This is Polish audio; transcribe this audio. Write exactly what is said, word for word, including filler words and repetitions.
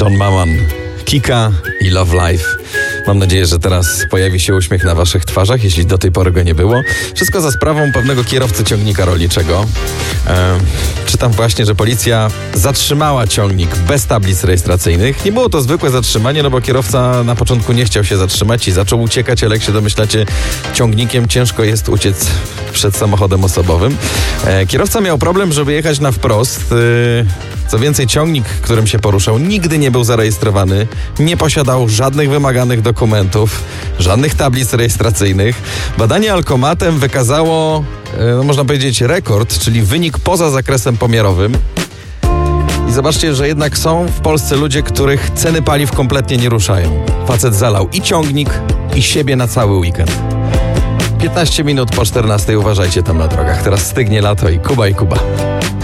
John Maman, Kika i Love Life. Mam nadzieję, że teraz pojawi się uśmiech na waszych twarzach, jeśli do tej pory go nie było. Wszystko za sprawą pewnego kierowcy ciągnika rolniczego. E, czytam właśnie, że policja zatrzymała ciągnik bez tablic rejestracyjnych. Nie było to zwykłe zatrzymanie, no bo kierowca na początku nie chciał się zatrzymać i zaczął uciekać, ale jak się domyślacie, ciągnikiem ciężko jest uciec przed samochodem osobowym. E, kierowca miał problem, żeby jechać na wprost. E, Co więcej, ciągnik, którym się poruszał, nigdy nie był zarejestrowany, nie posiadał żadnych wymaganych dokumentów, żadnych tablic rejestracyjnych. Badanie alkomatem wykazało, no można powiedzieć, rekord, czyli wynik poza zakresem pomiarowym. I zobaczcie, że jednak są w Polsce ludzie, których ceny paliw kompletnie nie ruszają. Facet zalał i ciągnik, i siebie na cały weekend. piętnaście minut po czternastej, uważajcie tam na drogach. Teraz stygnie lato i Kuba i Kuba.